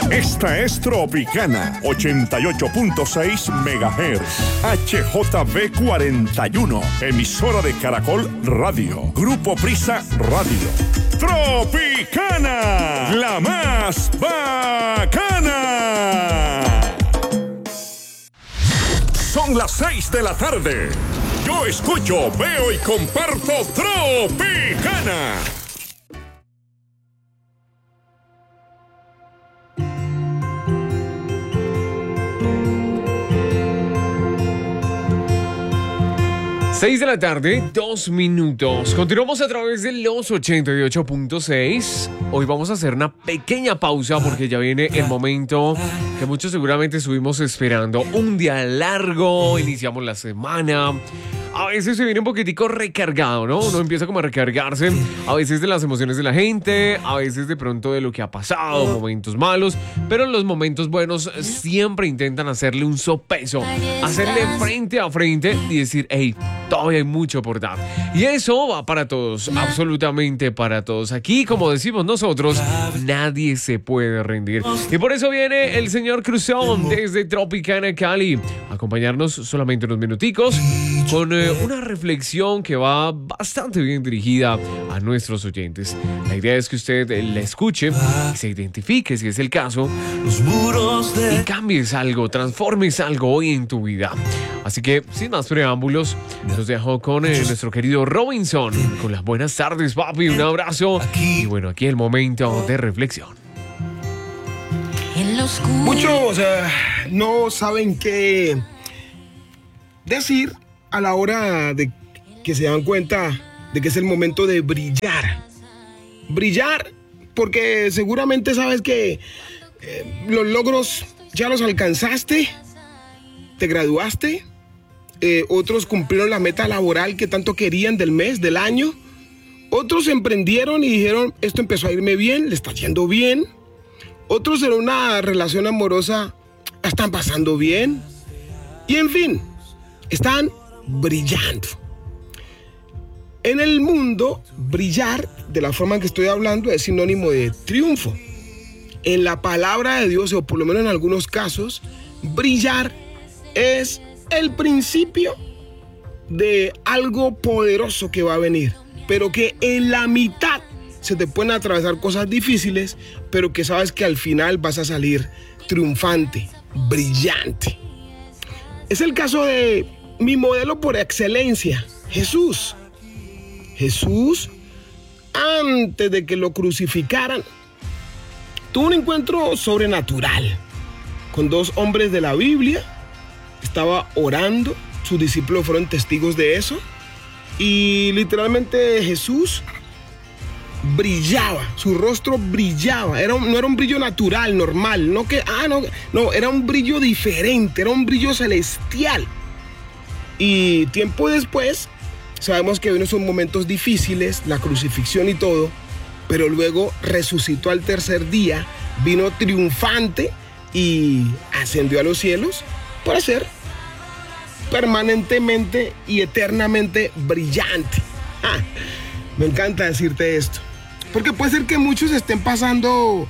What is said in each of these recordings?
Esta es Tropicana 88.6 MHz, HJB 41, emisora de Caracol Radio, Grupo Prisa Radio. Tropicana, la más bacana. Son las 6 de la tarde. Yo escucho, veo y comparto Tropicana. Seis de la tarde, 2 minutos. Continuamos a través de los 88.6. Hoy vamos a hacer una pequeña pausa porque ya viene el momento que muchos seguramente estuvimos esperando. Un día largo, iniciamos la semana. A veces se viene un poquitico recargado, ¿no? Uno empieza como a recargarse, a veces de las emociones de la gente, a veces de pronto de lo que ha pasado, momentos malos, pero en los momentos buenos siempre intentan hacerle un sopeso, hacerle frente a frente y decir, hey, todavía hay mucho por dar. Y eso va para todos, absolutamente para todos. Aquí, como decimos nosotros, nadie se puede rendir. Y por eso viene el señor Cruzón desde Tropicana Cali a acompañarnos solamente unos minuticos con una reflexión que va bastante bien dirigida a nuestros oyentes. La idea es que usted la escuche, se identifique si es el caso y cambies algo, transformes algo hoy en tu vida. Así que, sin más preámbulos, los dejo con nuestro querido Robinson, con las buenas tardes, papi, un abrazo. Y bueno, aquí el momento de reflexión. Muchos no saben qué decir a la hora de que se dan cuenta de que es el momento de brillar. Brillar porque seguramente sabes que los logros ya los alcanzaste, te graduaste, otros cumplieron la meta laboral que tanto querían del mes, del año, otros emprendieron y dijeron, esto empezó a irme bien, le está yendo bien, otros en una relación amorosa la están pasando bien, y en fin, están brillando. En el mundo, brillar, de la forma en que estoy hablando, es sinónimo de triunfo. En la palabra de Dios, o por lo menos en algunos casos, brillar es el principio de algo poderoso que va a venir, pero que en la mitad se te pueden atravesar cosas difíciles, pero que sabes que al final vas a salir triunfante, brillante. Es el caso de mi modelo por excelencia, Jesús. Jesús, antes de que lo crucificaran, tuvo un encuentro sobrenatural con dos hombres de la Biblia. Estaba orando, sus discípulos fueron testigos de eso. Y literalmente Jesús brillaba, su rostro brillaba. No era un brillo natural, normal. No, era un brillo diferente, era un brillo celestial. Y tiempo después, sabemos que vino son momentos difíciles, la crucifixión y todo, pero luego resucitó al tercer día, vino triunfante y ascendió a los cielos para ser permanentemente y eternamente brillante. Me encanta decirte esto, porque puede ser que muchos estén pasando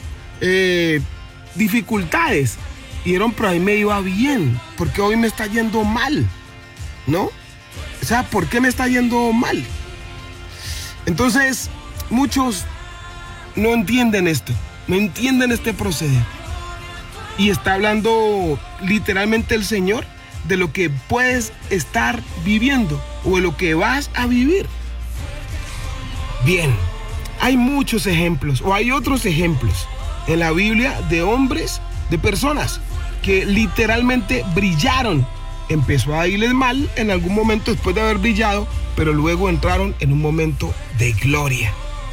dificultades y dijeron, pero ahí me iba bien, ¿por qué hoy me está yendo mal? ¿No? O sea, ¿por qué me está yendo mal? Entonces, muchos no entienden esto, no entienden este proceder. Y está hablando literalmente el Señor de lo que puedes estar viviendo o de lo que vas a vivir. Bien, hay muchos ejemplos o hay otros ejemplos en la Biblia de hombres, de personas que literalmente brillaron. Empezó a irles mal en algún momento después de haber brillado, pero luego entraron en un momento de gloria.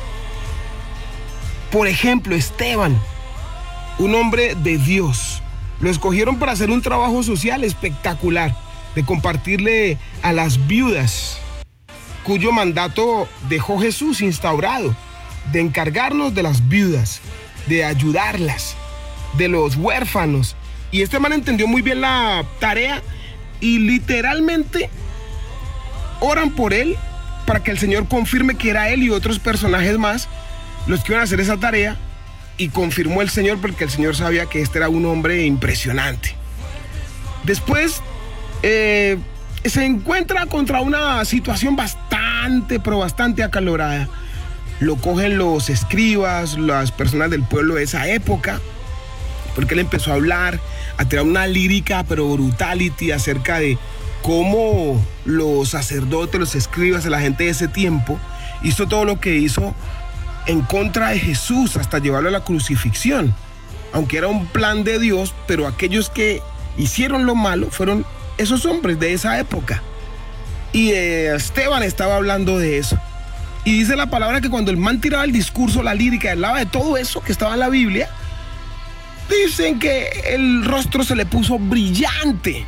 Por ejemplo, Esteban, un hombre de Dios. Lo escogieron para hacer un trabajo social espectacular, de compartirle a las viudas, cuyo mandato dejó Jesús instaurado, de encargarnos de las viudas, de ayudarlas, de los huérfanos. Y este man entendió muy bien la tarea y literalmente oran por él para que el Señor confirme que era él y otros personajes más los que iban a hacer esa tarea. y confirmó el Señor, porque el Señor sabía que este era un hombre impresionante. Después se encuentra contra una situación bastante acalorada. Lo cogen los escribas, las personas del pueblo de esa época, porque él empezó a hablar, a tirar una lírica pero brutality acerca de cómo los sacerdotes, los escribas, la gente de ese tiempo hizo todo lo que hizo en contra de Jesús hasta llevarlo a la crucifixión. Aunque era un plan de Dios, pero aquellos que hicieron lo malo fueron esos hombres de esa época. Y Esteban estaba hablando de eso. Y dice la palabra que cuando el man tiraba el discurso, la lírica, hablaba de todo eso que estaba en la Biblia, dicen que el rostro se le puso brillante,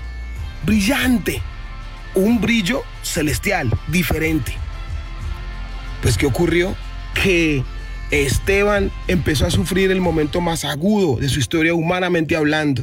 un brillo celestial, diferente. Pues ¿qué ocurrió? Que Esteban empezó a sufrir el momento más agudo de su historia humanamente hablando.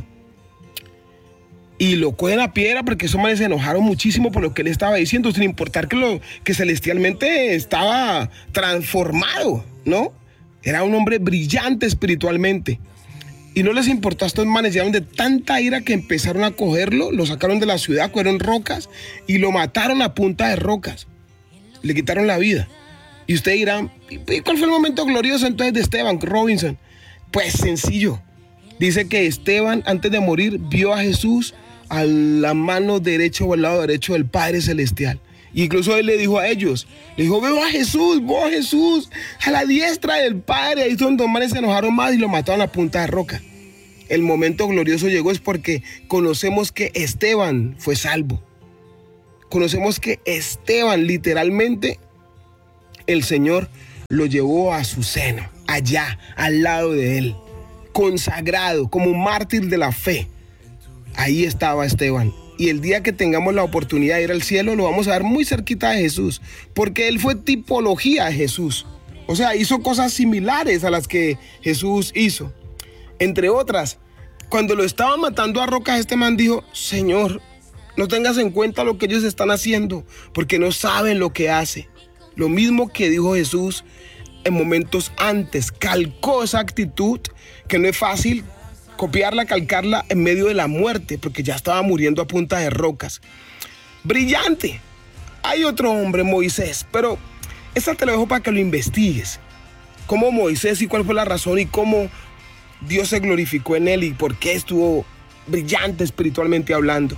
Y lo cogen a piedra porque esos manes se enojaron muchísimo por lo que él estaba diciendo, sin importar que celestialmente estaba transformado, ¿no? Era un hombre brillante espiritualmente. Y no les importó a estos manes, llegaron de tanta ira que empezaron a cogerlo, lo sacaron de la ciudad, cogieron rocas y lo mataron a punta de rocas. Le quitaron la vida. Y ustedes dirán, ¿y cuál fue el momento glorioso entonces de Esteban Robinson? Pues sencillo. Dice que Esteban, antes de morir, vio a Jesús a la mano derecha o al lado derecho del Padre Celestial. Y incluso él le dijo a ellos, le dijo, veo a Jesús, a la diestra del Padre. Ahí son dos manes se enojaron más y lo mataron a punta de roca. El momento glorioso llegó es porque conocemos que Esteban fue salvo. Conocemos que Esteban literalmente el Señor lo llevó a su seno, allá, al lado de él, consagrado como un mártir de la fe. Ahí estaba Esteban. Y el día que tengamos la oportunidad de ir al cielo, lo vamos a ver muy cerquita de Jesús, porque él fue tipología de Jesús. O sea, hizo cosas similares a las que Jesús hizo. Entre otras, cuando lo estaban matando a rocas, este man dijo, Señor, no tengas en cuenta lo que ellos están haciendo, porque no saben lo que hace. Lo mismo que dijo Jesús en momentos antes, calcó esa actitud que no es fácil copiarla, calcarla en medio de la muerte, porque ya estaba muriendo a punta de rocas. Brillante. Hay otro hombre, Moisés, pero esta te lo dejo para que lo investigues. Cómo Moisés y cuál fue la razón y cómo Dios se glorificó en él y por qué estuvo brillante espiritualmente hablando.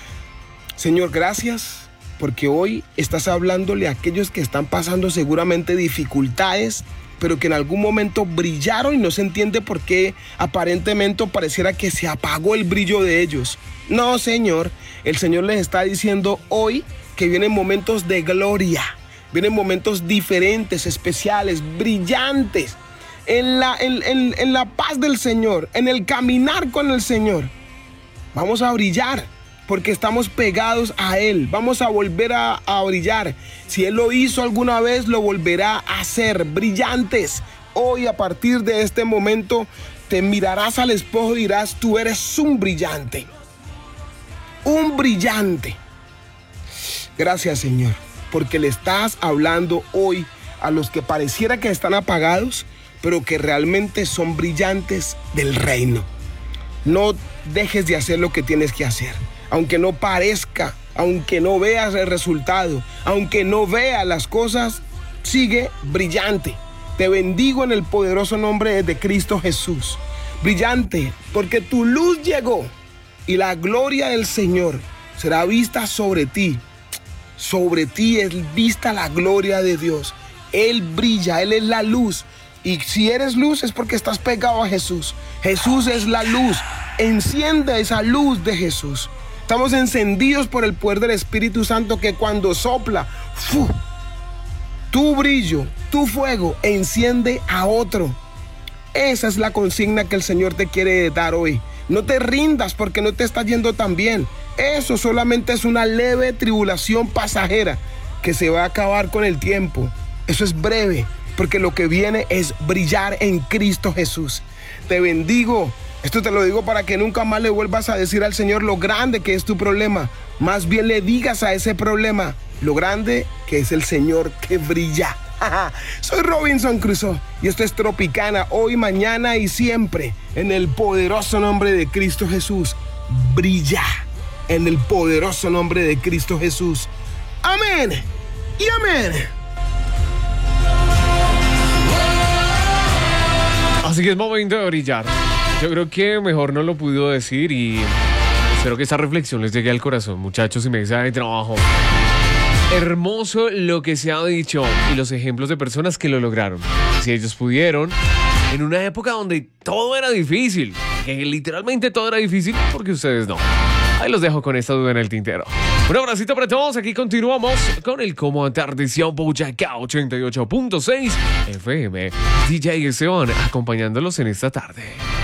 Señor, gracias porque hoy estás hablándole a aquellos que están pasando seguramente dificultades, pero que en algún momento brillaron y no se entiende por qué aparentemente pareciera que se apagó el brillo de ellos. No, Señor, el Señor les está diciendo hoy que vienen momentos de gloria, vienen momentos diferentes, especiales, brillantes, en la paz del Señor, en el caminar con el Señor. Vamos a brillar porque estamos pegados a Él. Vamos a volver a brillar. Si Él lo hizo alguna vez, lo volverá a hacer. Brillantes. Hoy, a partir de este momento, te mirarás al espejo y dirás, tú eres un brillante. Un brillante. Gracias, Señor, porque le estás hablando hoy a los que pareciera que están apagados, pero que realmente son brillantes del reino. No dejes de hacer lo que tienes que hacer. Aunque no parezca, aunque no veas el resultado, aunque no veas las cosas, sigue brillante. Te bendigo en el poderoso nombre de Cristo Jesús. Brillante, porque tu luz llegó y la gloria del Señor será vista sobre ti. Sobre ti es vista la gloria de Dios. Él brilla, Él es la luz. Y si eres luz es porque estás pegado a Jesús. Jesús es la luz. Enciende esa luz de Jesús. Estamos encendidos por el poder del Espíritu Santo que cuando sopla, tu brillo, tu fuego enciende a otro. Esa es la consigna que el Señor te quiere dar hoy. No te rindas porque no te está yendo tan bien. Eso solamente es una leve tribulación pasajera que se va a acabar con el tiempo. Eso es breve porque lo que viene es brillar en Cristo Jesús. Te bendigo. Esto te lo digo para que nunca más le vuelvas a decir al Señor lo grande que es tu problema. Más bien le digas a ese problema lo grande que es el Señor que brilla. Soy Robinson Crusoe y esto es Tropicana, hoy, mañana y siempre, en el poderoso nombre de Cristo Jesús. Brilla en el poderoso nombre de Cristo Jesús. Amén y amén. Así que es momento de brillar. Yo creo que mejor no lo pudo decir y espero que esta reflexión les llegue al corazón, muchachos y mesa de trabajo. Hermoso lo que se ha dicho y los ejemplos de personas que lo lograron. Si ellos pudieron, en una época donde todo era difícil, que literalmente todo era difícil, porque ustedes no. Ahí los dejo con esta duda en el tintero. Un abracito para todos, aquí continuamos con el Como Atardeció Boyacá 88.6 FM. DJ Esteban acompañándolos en esta tarde.